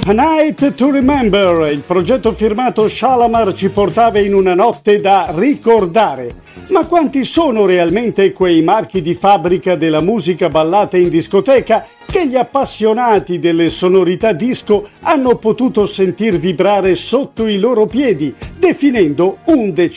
A Night to Remember, il progetto firmato Shalamar ci portava in una notte da ricordare. Ma quanti sono realmente quei marchi di fabbrica della musica ballata in discoteca che gli appassionati delle sonorità disco hanno potuto sentir vibrare sotto i loro piedi, definendo un decennio